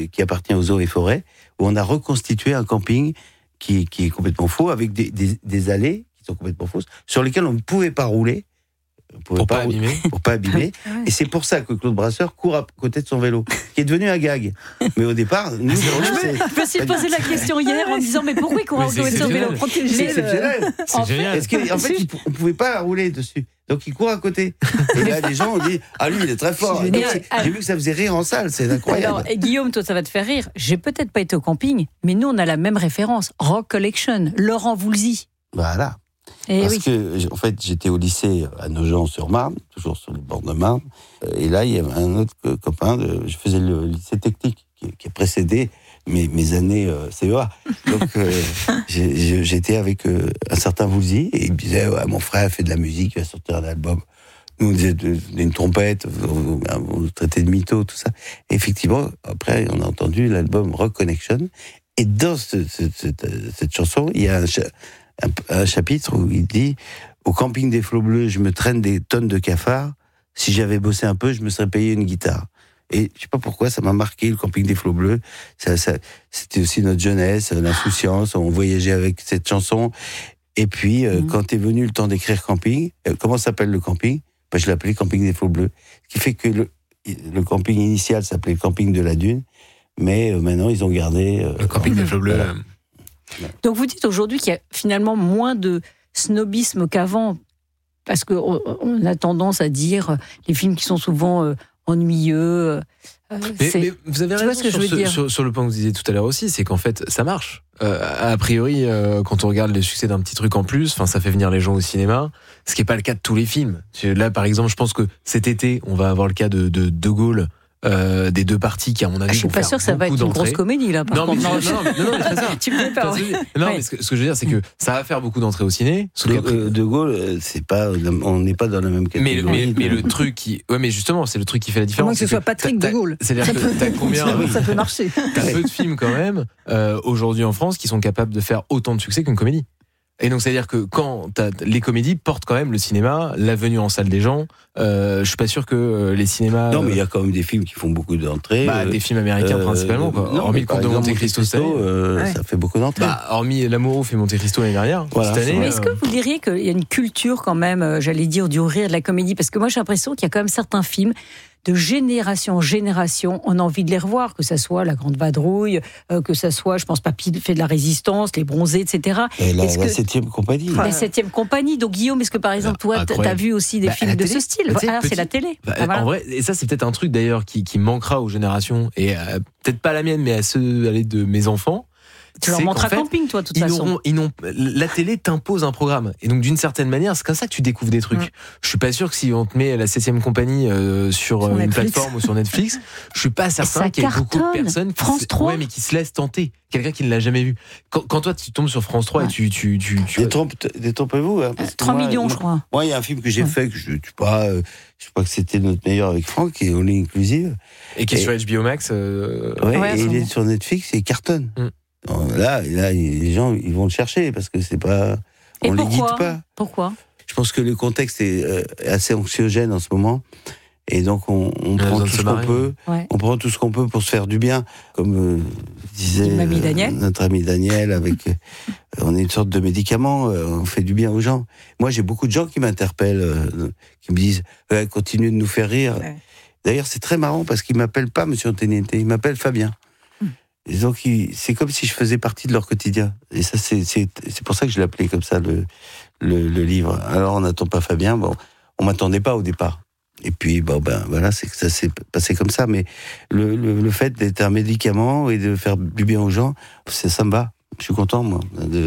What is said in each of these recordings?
qui appartient aux eaux et forêts, où on a reconstitué un camping qui est complètement faux, avec des allées qui sont complètement fausses, sur lesquelles on ne pouvait pas rouler. Pour pas abîmer. Pour pas abîmer. Et c'est pour ça que Claude Brasseur court à côté de son vélo, qui est devenu un gag. Mais au départ, nous, je me suis posé la question hier en me disant mais pourquoi il court à côté de son vélo protégé? C'est exceptionnel. C'est génial. Parce qu'en fait, on ne pouvait pas rouler dessus. Donc il court à côté. Et là, les gens ont dit lui, il est très fort. Donc, j'ai vu que ça faisait rire en salle, c'est incroyable. Alors, Guillaume, toi, ça va te faire rire. J'ai peut-être pas été au camping, mais nous, on a la même référence. Rock Collection, Laurent Voulzy. Voilà. Et parce que, en fait, j'étais au lycée à Nogent-sur-Marne, toujours sur les bords de Marne. Et là, il y avait un autre copain, je faisais le lycée technique, qui a précédé mes années CEA. Donc, j'étais avec un certain Voulzy, et il me disait, mon frère fait de la musique, il va sortir un album. Nous, on disait une trompette, on nous traitait de mytho, tout ça. Et effectivement, après, on a entendu l'album Rock Connection. Et dans cette chanson, il y a un chapitre où il dit « Au camping des Flots Bleus, je me traîne des tonnes de cafards. Si j'avais bossé un peu, je me serais payé une guitare. » Et je sais pas pourquoi, ça m'a marqué, le camping des Flots Bleus. C'était aussi notre jeunesse, l'insouciance. On voyageait avec cette chanson. Et puis, quand est venu le temps d'écrire camping, comment s'appelle le camping ? Je l'ai appelé camping des Flots Bleus. Ce qui fait que le camping initial s'appelait le camping de la Dune. Mais maintenant, ils ont gardé... le camping des Flots Bleus. Voilà. Donc vous dites aujourd'hui qu'il y a finalement moins de snobisme qu'avant, parce qu'on a tendance à dire les films qui sont souvent ennuyeux. Mais vous avez raison sur le point que vous disiez tout à l'heure aussi, c'est qu'en fait ça marche. A priori, quand on regarde le succès d'un petit truc en plus, ça fait venir les gens au cinéma, ce qui n'est pas le cas de tous les films. Là par exemple, je pense que cet été, on va avoir le cas de Gaulle. Des deux parties qui à mon avis je suis pas sûr que ça va être une grosse comédie là. Non, très ça. Tu me pas. Non, mais ce que je veux dire, c'est que ça va faire beaucoup d'entrées au ciné. De Gaulle, on n'est pas dans la même catégorie. Mais le truc mais justement, c'est le truc qui fait la différence. Comment que ce soit Patrick de Gaulle. C'est-à-dire que t'as combien ça peut marcher. T'as peu de films quand même aujourd'hui en France qui sont capables de faire autant de succès qu'une comédie. Et donc, c'est-à-dire que quand les comédies portent quand même le cinéma, la venue en salle des gens. Je suis pas sûr que les cinémas. Non, mais il y a quand même des films qui font beaucoup d'entrées. Des films américains principalement, quoi. Non, hormis le Comte de Monte Cristo, ça fait beaucoup d'entrées. Hormis L'Amoureux fait Monte Cristo l'année dernière. Voilà, cette année. Mais est-ce que vous diriez qu'il y a une culture quand même, j'allais dire, du rire, de la comédie ? Parce que moi, j'ai l'impression qu'il y a quand même certains films de génération en génération, on a envie de les revoir, que ça soit La Grande Vadrouille, que ça soit, je pense, Papy fait de la Résistance, Les Bronzés, etc. Et la 7e compagnie. La 7e compagnie. Donc Guillaume, est-ce que par exemple, toi, t'as vu aussi des films de ce style ? Alors c'est la télé. En vrai, et ça c'est peut-être un truc d'ailleurs qui manquera aux générations, et peut-être pas la mienne, mais à ceux de mes enfants. Tu leur montres un camping, toi, de toute façon. La télé t'impose un programme. Et donc, d'une certaine manière, c'est comme ça que tu découvres des trucs. Je suis pas sûr que si on te met la 7e compagnie sur une plateforme ou sur Netflix, je suis pas certain qu'il y ait beaucoup de personnes qui se laissent tenter. Quelqu'un qui ne l'a jamais vu. Quand toi, tu tombes sur France 3 et tu... Détrompez-vous. 3 millions, je crois. Moi, il y a un film que j'ai fait, que je crois que c'était notre meilleur avec Franck, qui est All Inclusive. Et qui est sur HBO Max. Et il est sur Netflix et il cartonne. Là, les gens, ils vont le chercher parce que c'est pas. On les guide pas. Pourquoi ? Je pense que le contexte est assez anxiogène en ce moment, et donc on prend tout ce qu'on peut. Ouais. On prend tout ce qu'on peut pour se faire du bien, comme disait notre ami Daniel. On est une sorte de médicament. On fait du bien aux gens. Moi, j'ai beaucoup de gens qui m'interpellent, qui me disent continuez de nous faire rire. Ouais. D'ailleurs, c'est très marrant parce qu'ils m'appellent pas Monsieur Antoniente, ils m'appellent Fabien. Et donc, c'est comme si je faisais partie de leur quotidien. Et ça, c'est pour ça que je l'ai appelé comme ça, le livre. Alors, on n'attend pas Fabien. Bon, on m'attendait pas au départ. Et puis, voilà, c'est que ça s'est passé comme ça. Mais le fait d'être un médicament et de faire du bien aux gens, ça me va. Je suis content, moi.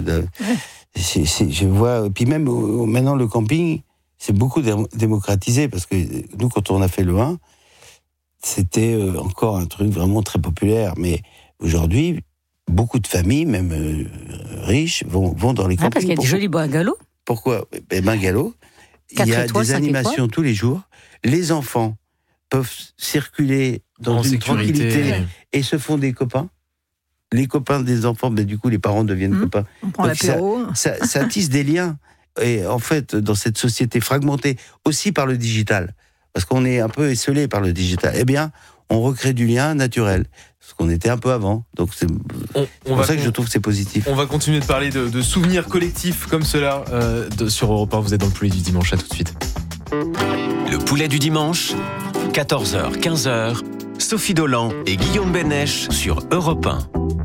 Je vois. Puis même, maintenant, le camping, c'est beaucoup démocratisé. Parce que nous, quand on a fait le 1, c'était encore un truc vraiment très populaire. Mais aujourd'hui, beaucoup de familles, même riches, vont dans les campings. Parce qu'il y a des jolis bungalows. Pourquoi ? Bungalows. Il y a des animations tous les jours. Les enfants peuvent circuler dans une tranquillité et se font des copains. Les copains des enfants, du coup, les parents deviennent copains. On prend l'apéro. Ça tisse des liens. Et en fait, dans cette société fragmentée, aussi par le digital, parce qu'on est un peu esseulé par le digital, on recrée du lien naturel. Ce qu'on était un peu avant. Donc c'est pour ça que je trouve que c'est positif. On va continuer de parler de souvenirs collectifs comme cela sur Europe 1. Vous êtes dans le poulet du dimanche, à tout de suite. Le poulet du dimanche, 14h, 15h, Sophie Dolan et Guillaume Bénèche sur Europe 1.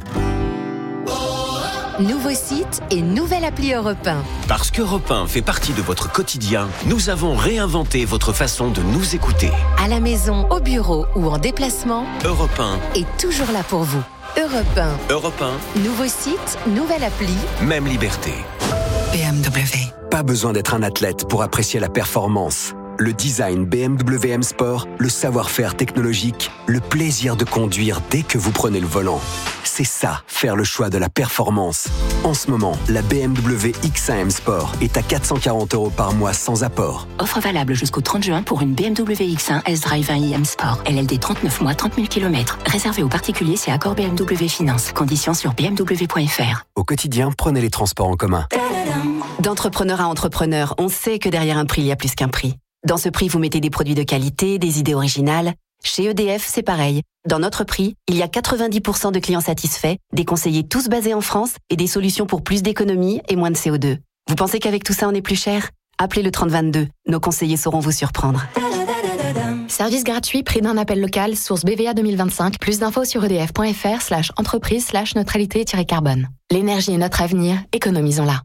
Nouveau site et nouvelle appli Europe 1. Parce qu'Europe 1 fait partie de votre quotidien, nous avons réinventé votre façon de nous écouter. À la maison, au bureau ou en déplacement, Europe 1 est toujours là pour vous. Europe 1. Europe 1, Nouveau site, nouvelle appli. même liberté. BMW. Pas besoin d'être un athlète pour apprécier la performance. Le design BMW M Sport, le savoir-faire technologique, le plaisir de conduire dès que vous prenez le volant. C'est ça, faire le choix de la performance. En ce moment, la BMW X1 M Sport est à 440 € par mois sans apport. Offre valable jusqu'au 30 juin pour une BMW X1 S-Drive 1i M Sport. LLD 39 mois, 30 000 km. Réservé aux particuliers, c'est accord BMW Finance. Conditions sur bmw.fr. Au quotidien, prenez les transports en commun. D'entrepreneur à entrepreneur, on sait que derrière un prix, il y a plus qu'un prix. Dans ce prix, vous mettez des produits de qualité, des idées originales. Chez EDF, c'est pareil. Dans notre prix, il y a 90% de clients satisfaits, des conseillers tous basés en France et des solutions pour plus d'économie et moins de CO2. Vous pensez qu'avec tout ça, on est plus cher ? Appelez le 3022. Nos conseillers sauront vous surprendre. Service gratuit, prix d'un appel local, source BVA 2025. Plus d'infos sur edf.fr/entreprise/neutralité-carbone. L'énergie est notre avenir, économisons-la.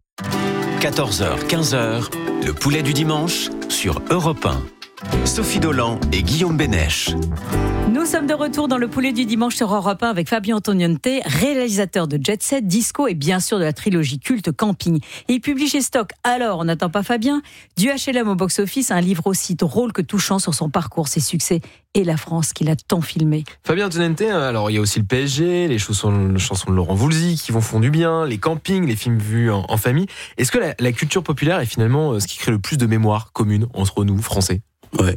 14h, 15h, le poulet du dimanche sur Europe 1. Sophie Dolan et Guillaume Bénèche. Nous sommes de retour dans le poulet du dimanche sur Europe 1 avec Fabien Antoniente, réalisateur de Jet Set, Disco et bien sûr de la trilogie culte Camping. Et il publie chez Stock, alors on n'attend pas Fabien, du HLM au box-office, un livre aussi drôle que touchant sur son parcours, ses succès et la France qu'il a tant filmé. Fabien Antoniente, alors il y a aussi le PSG, les chansons de Laurent Voulzy qui vont font du bien, les campings, les films vus en famille. Est-ce que la culture populaire est finalement ce qui crée le plus de mémoire commune entre nous, Français ? Ouais.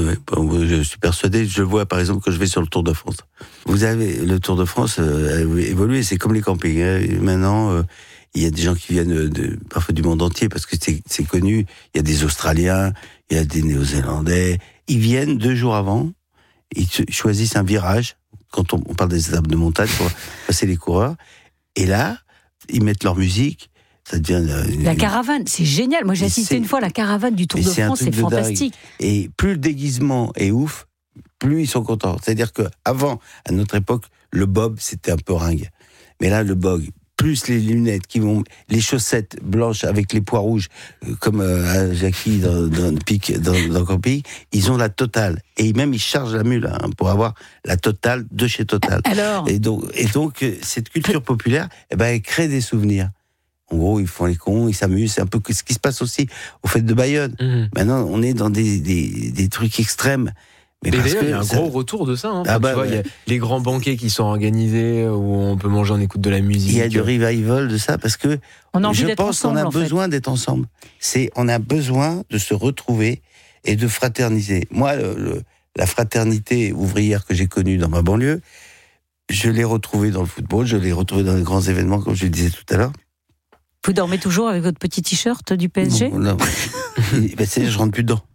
Je suis persuadé, je le vois par exemple quand je vais sur le Tour de France. Vous avez le Tour de France a évolué, c'est comme les campings. Hein. Maintenant, il y a des gens qui viennent parfois du monde entier parce que c'est connu. Il y a des Australiens, il y a des Néo-Zélandais. Ils viennent 2 jours avant, ils choisissent un virage. Quand on parle des étapes de montagne pour passer les coureurs, et là, ils mettent leur musique. Ça devient la caravane, c'est génial. Moi, j'ai assisté une fois à la caravane du Tour de France, c'est fantastique. Et plus le déguisement est ouf, plus ils sont contents. C'est-à-dire qu'avant, à notre époque, le bob, c'était un peu ringue. Mais là, le bob, plus les lunettes qui vont, les chaussettes blanches avec les pois rouges, comme à Jackie dans Camping, ils ont la totale. Et même, ils chargent la mule pour avoir la totale de chez Total. Alors... Et donc, cette culture populaire, elle crée des souvenirs. En gros, ils font les cons, ils s'amusent. C'est un peu ce qui se passe aussi au Fêtes de Bayonne. Maintenant, on est dans des trucs extrêmes. Mais d'ailleurs, il y a un gros retour de ça. Tu vois, il y a les grands banquets qui sont organisés où on peut manger en écoute de la musique. Il y a du revival de ça parce que je pense qu'on a besoin d'être ensemble. On a besoin de se retrouver et de fraterniser. Moi, la fraternité ouvrière que j'ai connue dans ma banlieue, je l'ai retrouvée dans le football, je l'ai retrouvée dans les grands événements, comme je le disais tout à l'heure. Vous dormez toujours avec votre petit t-shirt du PSG ? Non. Je rentre plus dedans.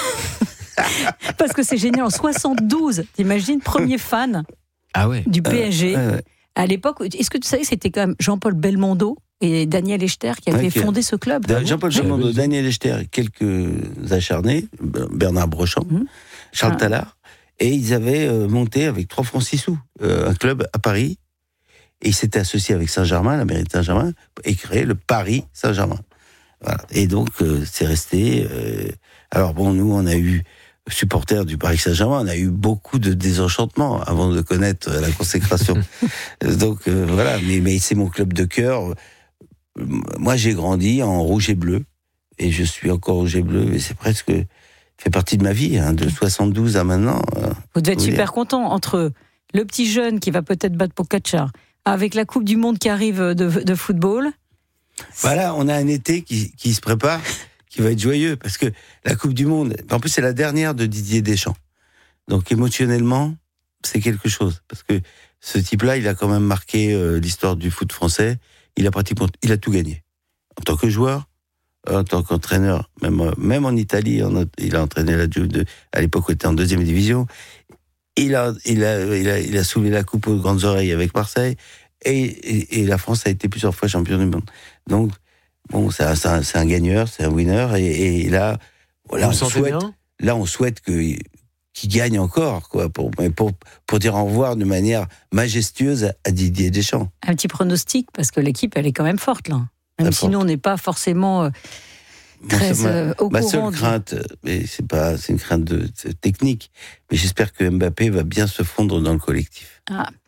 Parce que c'est génial. En 72, t'imagines, premier fan du PSG. À l'époque, est-ce que tu savais que c'était quand même Jean-Paul Belmondo et Daniel Echter qui avaient fondé ce club ? Jean-Paul Belmondo, Daniel Echter, quelques acharnés, Bernard Brochant, Charles Tallard, et ils avaient monté avec 3 francs 6 sous un club à Paris. Et il s'était associé avec Saint-Germain, la mairie de Saint-Germain, et créé le Paris Saint-Germain. Voilà. Et donc, c'est resté... Alors bon, nous, on a eu, supporters du Paris Saint-Germain, on a eu beaucoup de désenchantements avant de connaître la consécration. Donc, voilà, mais c'est mon club de cœur. Moi, j'ai grandi en rouge et bleu, et je suis encore rouge et bleu, et c'est presque... fait partie de ma vie, de 72 à maintenant. Vous devez être super content entre le petit jeune qui va peut-être battre Pogačar, avec la Coupe du Monde qui arrive de football. Voilà, on a un été qui se prépare, qui va être joyeux, parce que la Coupe du Monde, en plus c'est la dernière de Didier Deschamps. Donc émotionnellement, c'est quelque chose. Parce que ce type-là, il a quand même marqué l'histoire du foot français. Il a tout gagné. En tant que joueur, en tant qu'entraîneur, même en Italie, il a entraîné la Juve à l'époque où il était en 2e division. Il a soulevé la coupe aux grandes oreilles avec Marseille, et la France a été plusieurs fois champion du monde. Donc, bon, c'est un gagneur, c'est un winner, et là, voilà, on souhaite qu'il gagne encore, quoi, pour dire au revoir de manière majestueuse à Didier Deschamps. Un petit pronostic, parce que l'équipe, elle est quand même forte, là. Même si nous, on n'est pas forcément très au courant. Ma seule crainte, mais c'est une crainte technique, mais j'espère que Mbappé va bien se fondre dans le collectif.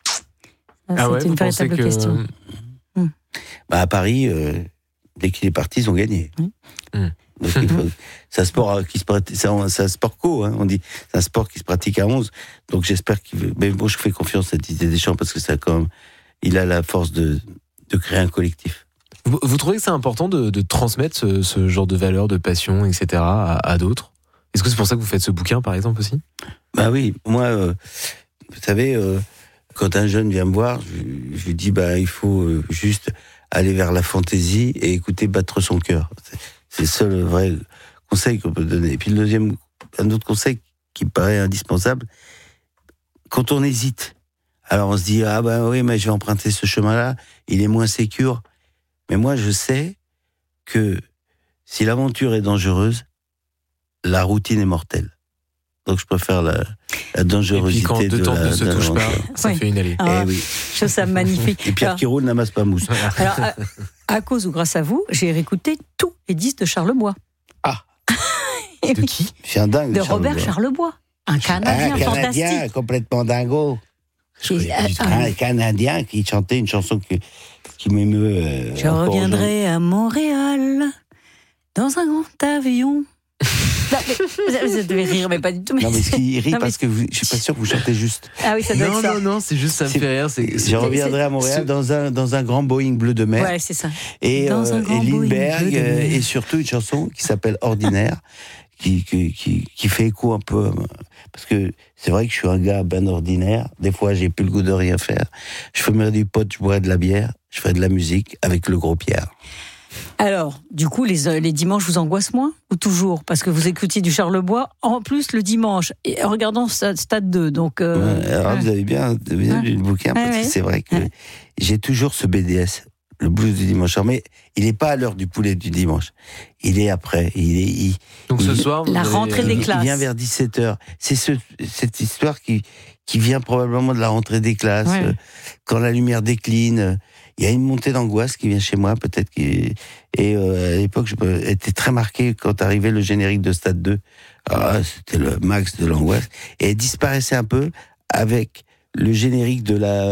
C'est une véritable question. À Paris, dès qu'il est parti, ils ont gagné. Donc, c'est un sport c'est un sport co, hein, on dit. C'est un sport qui se pratique à 11. Donc j'espère mais bon, je fais confiance à Didier Deschamps parce que ça, quand même, il a la force de créer un collectif. Vous trouvez que c'est important de transmettre ce genre de valeurs, de passion, etc. à d'autres ? Est-ce que c'est pour ça que vous faites ce bouquin, par exemple, aussi ? Bah oui, moi, vous savez, quand un jeune vient me voir, je lui dis, il faut juste aller vers la fantaisie et écouter battre son cœur. C'est le seul vrai conseil qu'on peut donner. Et puis un autre conseil qui me paraît indispensable, quand on hésite, alors on se dit, oui, mais je vais emprunter ce chemin-là, il est moins sécure. Mais moi, je sais que si l'aventure est dangereuse, la routine est mortelle. Donc je préfère la dangerosité. Et puis quand deux temps ne se touchent pas, ça fait une allée. Je trouve ça magnifique. Et Pierre qui roule n'amasse pas mousse. Alors, à cause ou grâce à vous, j'ai réécouté tous les disques de Charlebois. De qui ? Je suis un dingue de Robert Charlebois. Un Canadien fantastique. Canadien complètement dingo. Un Canadien qui chantait une chanson qui m'émeut. Je reviendrai à Montréal dans un grand avion. Vous devez rire, mais pas du tout. Non, mais il rit parce que je suis pas sûr que vous chantez juste. Ah oui, ça doit être ça. Non, c'est juste, ça me fait rire. Je reviendrai à Montréal dans un grand Boeing bleu de mer. Ouais, c'est ça. Et Lindbergh, et surtout une chanson qui s'appelle Ordinaire, qui fait écho un peu. Parce que c'est vrai que je suis un gars ben ordinaire. Des fois, j'ai plus le goût de rien faire. Je fumerai du pot, je boirai de la bière, je ferai de la musique avec le gros Pierre. Alors, du coup, les dimanches vous angoissent moins ou toujours ? Parce que vous écoutiez du Charlebois, en plus le dimanche, et en regardant Stade 2. Donc, alors vous avez bien lu le bouquin, parce que c'est vrai que j'ai toujours ce BDS, le blues du dimanche. Mais il n'est pas à l'heure du poulet du dimanche. Il est après. Donc ce soir, la rentrée des classes. Il vient vers 17h. C'est cette histoire qui vient probablement de la rentrée des classes. Quand la lumière décline, il y a une montée d'angoisse qui vient chez moi, peut-être. Et à l'époque, j'étais très marqué quand arrivait le générique de Stade 2. C'était le max de l'angoisse. Et elle disparaissait un peu avec le générique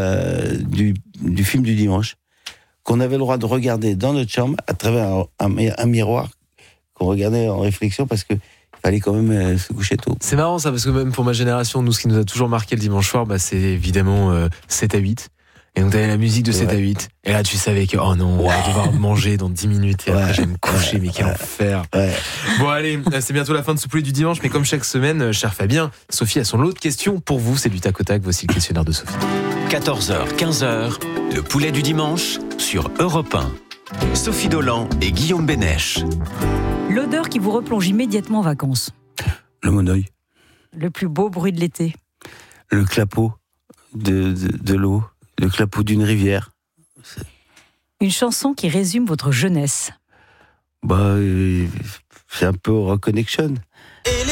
du film du dimanche, qu'on avait le droit de regarder dans notre chambre à travers un miroir qu'on regardait en réflexion parce que il fallait quand même se coucher tôt. C'est marrant ça, parce que même pour ma génération, nous, ce qui nous a toujours marqué le dimanche soir, c'est évidemment 7 à 8. Et donc t'avais la musique de 7 à 8. Et là tu savais que, oh non, on va devoir manger dans 10 minutes et après je vais me coucher, mais quel enfer. Bon allez, c'est bientôt la fin de ce poulet du dimanche, mais comme chaque semaine, cher Fabien, Sophie a son lot de questions pour vous. C'est du tac au tac, voici le questionnaire de Sophie. 14h, 15h, le poulet du dimanche sur Europe 1. Sophie Dolan et Guillaume Bénèche. L'odeur qui vous replonge immédiatement en vacances. Le monoeil. Le plus beau bruit de l'été. Le clapot de l'eau. Le clapot d'une rivière. Une chanson qui résume votre jeunesse. C'est un peu Rock Connection.